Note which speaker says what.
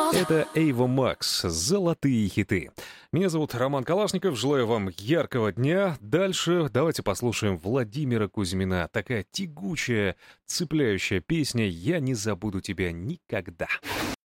Speaker 1: Это Эйва Макс, «Золотые хиты». Меня зовут Роман Калашников, желаю вам яркого дня. Дальше давайте послушаем Владимира Кузьмина. Такая тягучая, цепляющая песня «Я не забуду тебя никогда».